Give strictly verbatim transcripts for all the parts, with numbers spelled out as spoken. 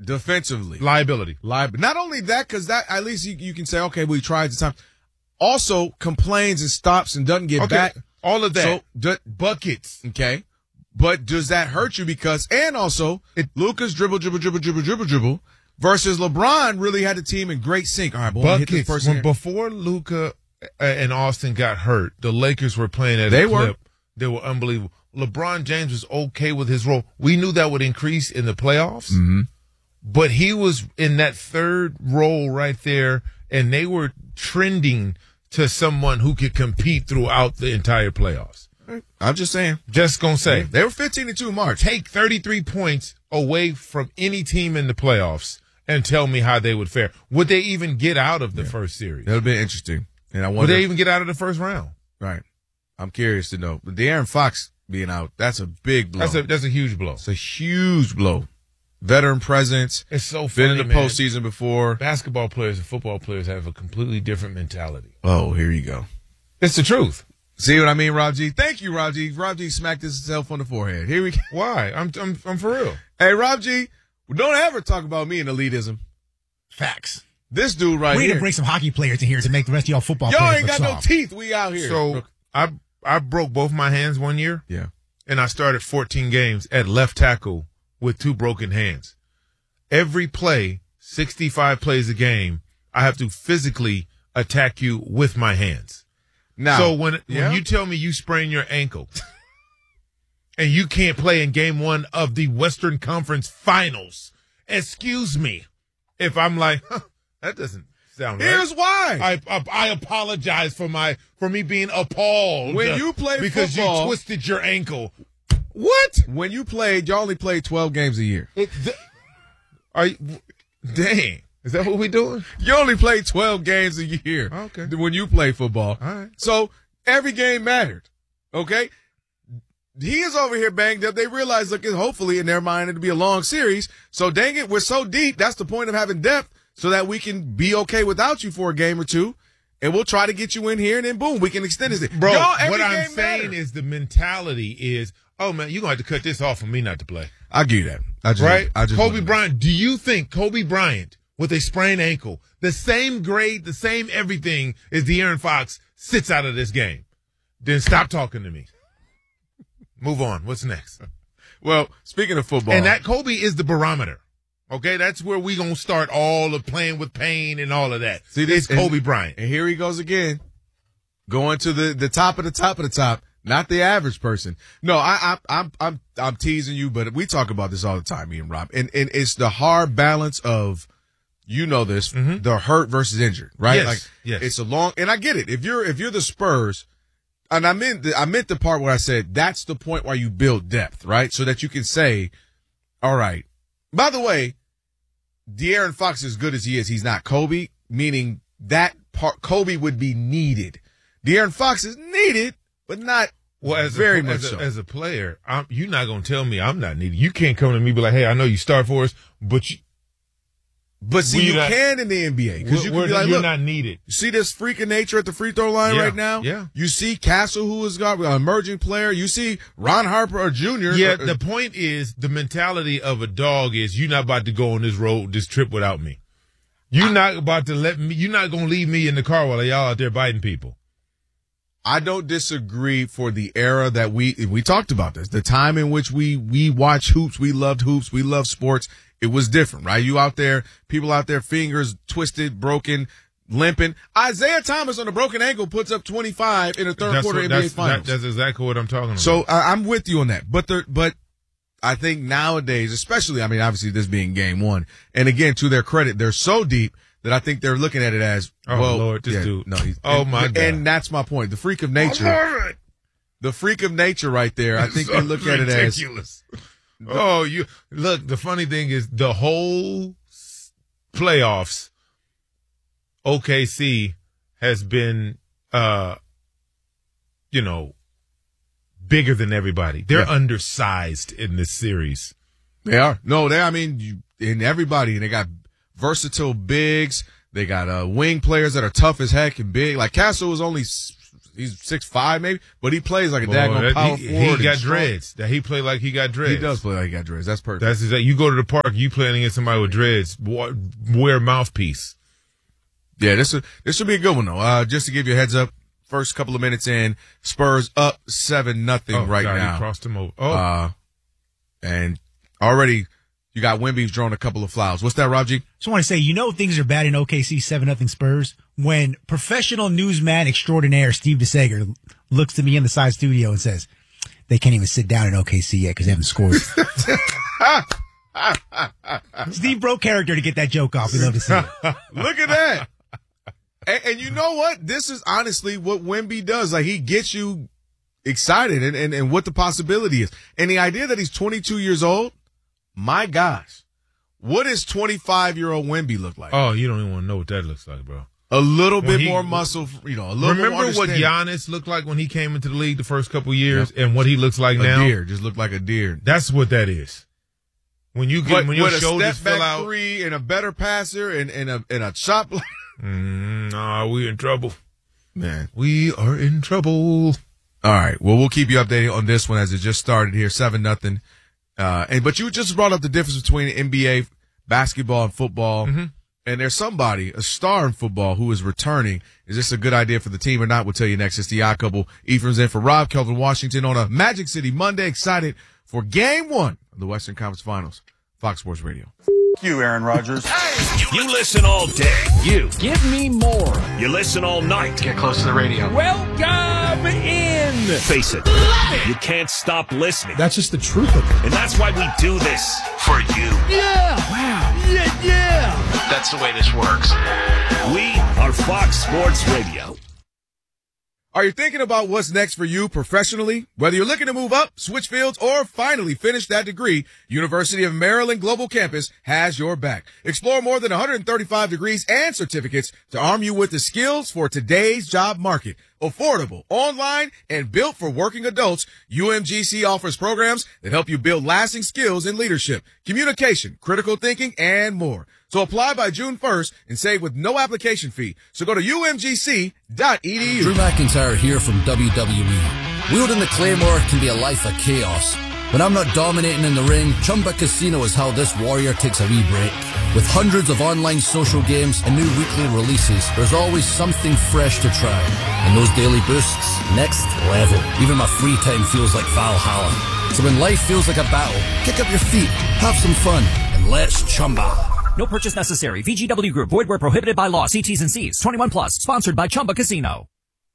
defensively. Liability. Liab- Not only that, because that at least you, you can say, okay, we tried the time. Also complains and stops and doesn't get Okay. back. All of that. So, do, buckets. okay. But does that hurt you? Because, and also, It- Luka's dribble, dribble, dribble, dribble, dribble, dribble, versus LeBron really had the team in great sync. All right, boy, hit this Buckets. person When, here. before Luka and Austin got hurt, the Lakers were playing at They a were. clip. They were unbelievable. LeBron James was okay with his role. We knew that would increase in the playoffs, Mm-hmm. but he was in that third role right there, and they were trending to someone who could compete throughout the entire playoffs. I'm just saying. Just gonna say, They were fifteen and two in March. take thirty-three points away from any team in the playoffs and tell me how they would fare. Would they even get out of the first series? That'll be interesting. And I Would wonder. they even get out of the first round? Right. I'm curious to know. But De'Aaron Fox being out, that's a big blow. That's a that's a huge blow. It's a huge blow. Veteran presence. It's so Been funny, in the man. postseason before. Basketball players and football players have a completely different mentality. Oh, here you go. It's the truth. See what I mean, Rob G? Thank you, Rob G. Rob G smacked himself on the forehead. Here we go. Why? I'm I'm I'm for real. Hey, Rob G, don't ever talk about me and elitism. Facts. This dude right We need here. to bring some hockey players in here to make the rest of y'all football Y'all players ain't look got no soft. teeth. We out here. So I I broke both my hands one year, yeah. and I started fourteen games at left tackle with two broken hands. Every play, sixty-five plays a game, I have to physically attack you with my hands. Now, so when yeah. when you tell me you sprain your ankle and you can't play in game one of the Western Conference Finals, excuse me if I'm like, huh, that doesn't sound right. Here's why. I, I I apologize for my for me being appalled When you play because football- you twisted your ankle. What? When you played, you only played twelve games a year. It, th- are you, dang, is that what we doing? You only played twelve games a year. Okay. When you play football. All right. So every game mattered. Okay? He is over here banged up. They realize, look, hopefully in their mind it'll be a long series. So dang it, we're so deep. That's the point of having depth so that we can be okay without you for a game or two. And we'll try to get you in here and then boom, we can extend this. Bro, Y'all, every what I'm game saying matters. is the mentality is, oh man, you're going to have to cut this off for me not to play. I'll give you that. I just, Right? I just Kobe wanted- Bryant, do you think Kobe Bryant with a sprained ankle, the same grade, the same everything as De'Aaron Fox sits out of this game? Then stop talking to me. Move on. What's next? Well, speaking of football. And that Kobe is the barometer. Okay, that's where we gonna start all of playing with pain and all of that. See, this- it's Kobe Bryant. And here he goes again, going to the, the top of the top of the top, not the average person. No, I, I, I'm, I'm, I'm teasing you, but we talk about this all the time, me and Rob. And, and it's the hard balance of, you know this, Mhm. the hurt versus injured, right? Yes, Like, yes. it's a long, and I get it. If you're, if you're the Spurs, and I meant, the, I meant the part where I said that's the point where you build depth, right? So that you can say, all right. By the way, De'Aaron Fox, as good as he is, he's not Kobe, meaning that part, Kobe would be needed. De'Aaron Fox is needed, but not Well, as very a, much as a, so. as a player, I'm, you're not gonna tell me I'm not needed. You can't come to me and be like, "Hey, I know you start for us, but you, But see, we you not- can in the N B A because you can we're- be like, you're look, not needed." you see this freak of nature at the free throw line Yeah, right now? yeah. You see Castle, who is got an emerging player. You see Ron Harper or Junior Yeah, Uh, the point is the mentality of a dog is you're not about to go on this road, this trip without me. You're not about to let me. You're not gonna leave me in the car while y'all out there biting people. I don't disagree for the era that we, we talked about this, the time in which we, we watched hoops, we loved hoops, we loved sports. It was different, right? You out there, people out there, fingers twisted, broken, limping. Isaiah Thomas on a broken ankle puts up twenty-five in the third That's quarter what- N B A that's, Finals. that- that's exactly what I'm talking about. So I, I'm with you on that. But the, but I think nowadays, especially, I mean, obviously this being game one, and again, to their credit, they're so deep that I think they're looking at it as, Oh, well, Lord, this yeah, dude. no, he's, Oh, and, my God. And that's my point. The freak of nature. love it. The freak of nature right there. I think So they look at it as, ridiculous. Oh, you look. The funny thing is, the whole s- playoffs, O K C has been, uh, you know, bigger than everybody. They're Yeah. undersized in this series. they are. No, they, I mean, you, in everybody, and they got versatile bigs. They got, uh, wing players that are tough as heck and big. Like Castle was only, s- he's six five maybe, but he plays like a Boy, daggone that- power he, forward. he got and strong. dreads. That he play like he got dreads. He does play like he got dreads. That's perfect. That's exactly. You go to the park, you playing against somebody with dreads. wa- Wear a mouthpiece. Yeah, this is, this should be a good one though. Uh, just to give you a heads up, first couple of minutes in, Spurs up seven nothing Oh, right God, now. He crossed him over. Oh, Uh, and already you got Wemby's drawn a couple of fouls. What's that, Rob G? Just want to say, you know things are bad in O K C seven nothing Spurs when professional newsman extraordinaire Steve DeSager looks to me in the side studio and says, they can't even sit down in O K C yet because they haven't scored. Steve broke character to get that joke off. We love to see it. Look at that. and, and you know what? This is honestly what Wemby does. Like, he gets you excited and, and, and what the possibility is. And the idea that he's twenty-two years old, my gosh, what does twenty-five-year-old Wemby look like? oh, you don't even want to know what that looks like, bro. A little When bit he- more muscle, you know, a little Remember more what understanding. Giannis looked like when he came into the league the first couple years, and what he looks like A now? deer, just looked like a deer. That's what that is. When you get But when your with a shoulders step back fill out, three and a better passer and, and a and a shot block. mm, nah, we in trouble. Man. We are in trouble. All right. Well, we'll keep you updated on this one as it just started here, seven nothing. Uh, and but you just brought up the difference between N B A basketball and football. Mm-hmm. And there's somebody, a star in football, who is returning. Is this a good idea for the team or not? We'll tell you next. It's the Odd Couple. Ephraim's in for Rob, Kelvin Washington on a Magic City Monday. Excited for game one of the Western Conference Finals. Fox Sports Radio. You, Aaron Rodgers. You listen all day. You. Give me more. You listen all night. Get close to the radio. Welcome in. Face it. You can't stop listening. That's just the truth of it. And that's why we do this. For you. Yeah. Wow. Yeah, yeah. That's the way this works. We are Fox Sports Radio. Are you thinking about what's next for you professionally? Whether you're looking to move up, switch fields, or finally finish that degree, University of Maryland Global Campus has your back. Explore more than one hundred thirty-five degrees and certificates to arm you with the skills for today's job market. Affordable, online, and built for working adults, U M G C offers programs that help you build lasting skills in leadership, communication, critical thinking, and more. So apply by June first and save with no application fee. So go to U M G C dot E D U. Drew McIntyre here from W W E. Wielding the Claymore can be a life of chaos. When I'm not dominating in the ring, Chumba Casino is how this warrior takes a wee break. With hundreds of online social games and new weekly releases, there's always something fresh to try. And those daily boosts, next level. Even my free time feels like Valhalla. So when life feels like a battle, kick up your feet, have some fun, and let's Chumba. No purchase necessary. V G W Group. Void where prohibited by law. See T's and C's. twenty-one plus. Sponsored by Chumba Casino.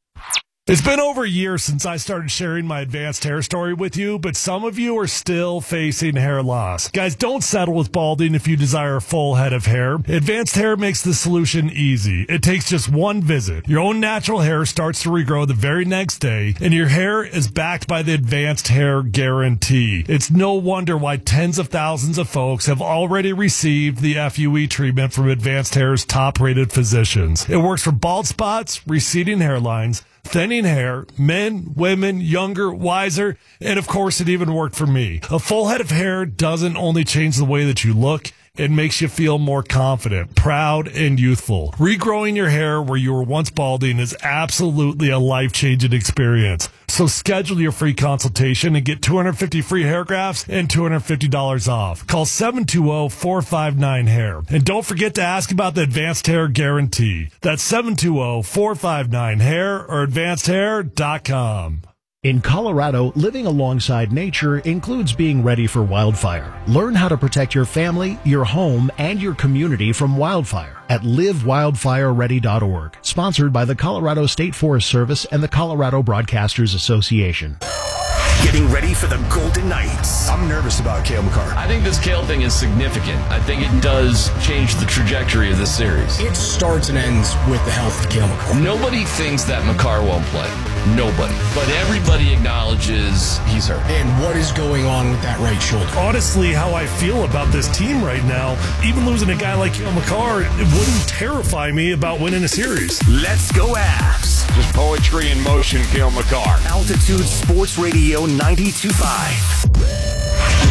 It's been over a year since I started sharing my advanced hair story with you, but some of you are still facing hair loss. Guys, don't settle with balding if you desire a full head of hair. Advanced Hair makes the solution easy. It takes just one visit. Your own natural hair starts to regrow the very next day, and your hair is backed by the Advanced Hair Guarantee. It's no wonder why tens of thousands of folks have already received the F U E treatment from Advanced Hair's top-rated physicians. It works for bald spots, receding hairlines, thinning hair, men, women, younger, wiser, and of course it even worked for me. A full head of hair doesn't only change the way that you look, it makes you feel more confident, proud, and youthful. Regrowing your hair where you were once balding is absolutely a life-changing experience. So schedule your free consultation and get two hundred fifty free hair grafts and two hundred fifty dollars off. Call seven two zero, four five nine, hair. And don't forget to ask about the Advanced Hair Guarantee. That's seven two zero, four five nine, hair or advanced hair dot com. In Colorado, living alongside nature includes being ready for wildfire. Learn how to protect your family, your home, and your community from wildfire at live wildfire ready dot org. Sponsored by the Colorado State Forest Service and the Colorado Broadcasters Association. Getting ready for the Golden Knights. I'm nervous about Cale Makar. I think this Cale thing is significant. I think it does change the trajectory of this series. It starts and ends with the health of Cale Makar. Nobody thinks that Makar won't play. Nobody. But everybody acknowledges he's hurt. And what is going on with that right shoulder? Honestly, how I feel about this team right now, even losing a guy like Cale Makar, it wouldn't terrify me about winning a series. Let's go Avs. Just poetry in motion, Cale Makar. Altitude Sports Radio ninety-two point five.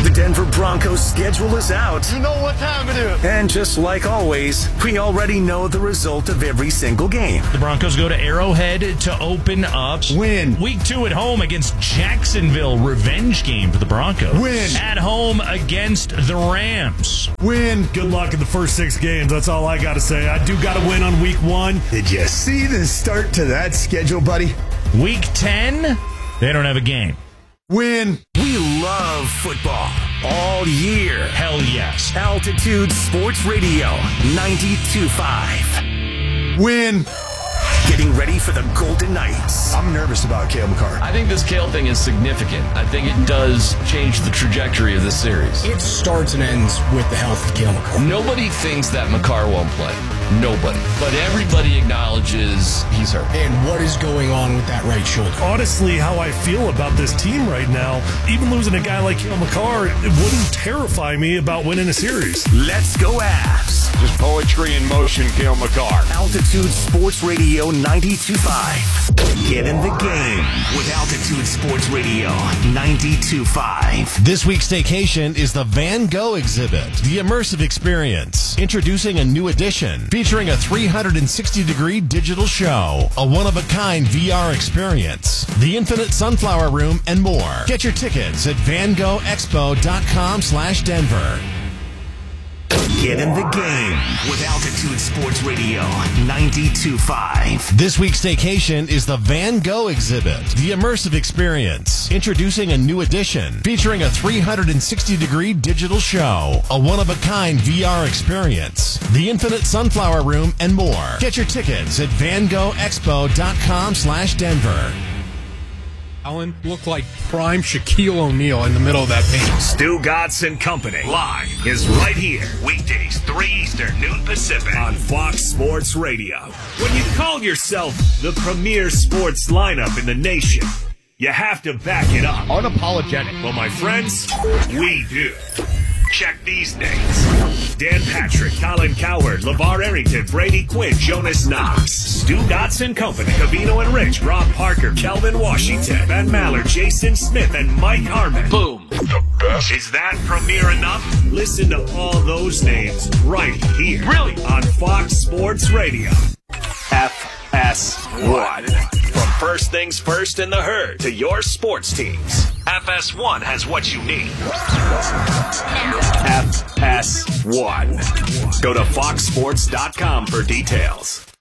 The Denver Broncos schedule is out. You know what time it is. And just like always, we already know the result of every single game. The Broncos go to Arrowhead to open up. Win. Week two at home against Jacksonville. Revenge game for the Broncos. Win. At home against the Rams. Win. Good luck in the first six games. That's all I got to say. I do got to win on week one. Did you see the start to that schedule, buddy? Week ten, they don't have a game. Win. We love football all year. Hell yes. Altitude Sports Radio ninety-two point five. Win. Getting ready for the Golden Knights. I'm nervous about Cale Makar. I think this Cale thing is significant. I think it does change the trajectory of this series. It starts and ends with the health of Cale Makar. Nobody thinks that Makar won't play. Nobody. But everybody acknowledges he's hurt. And what is going on with that right shoulder? Honestly, how I feel about this team right now, even losing a guy like Cale Makar, it wouldn't terrify me about winning a series. Let's go Avs. Just poetry in motion, Cale Makar. Altitude Sports Radio ninety-two point five. Get in the game with Altitude Sports Radio ninety-two point five. This week's staycation is the Van Gogh exhibit, the immersive experience. Introducing a new edition featuring a three hundred sixty degree digital show, a one-of-a-kind V R experience, the Infinite Sunflower Room, and more. Get your tickets at van gogh expo dot com slash Denver. Get in the game with Altitude Sports Radio ninety-two point five. This week's staycation is the Van Gogh exhibit, the immersive experience. Introducing a new edition featuring a three hundred sixty degree digital show, a one-of-a-kind V R experience, the Infinite Sunflower Room, and more. Get your tickets at van gogh expo dot com slash Denver. Allen looked like prime Shaquille O'Neal in the middle of that paint. Stu Gatz and Company live is right here. Weekdays, three Eastern, noon Pacific on Fox Sports Radio. When you call yourself the premier sports lineup in the nation, you have to back it up. Unapologetic. Well, my friends, we do. Check these names. Dan Patrick, Colin Cowherd, LeVar Arrington, Brady Quinn, Jonas Knox, Stu Gatz and Company, Cavino and Rich, Rob Parker, Kelvin Washington, Ben Maller, Jason Smith, and Mike Harmon. Boom. The best. Is that premiere enough? Listen to all those names right here. Really? On Fox Sports Radio. F S one. From first things first in the herd to your sports teams, F S one has what you need. F S one. Go to fox sports dot com for details.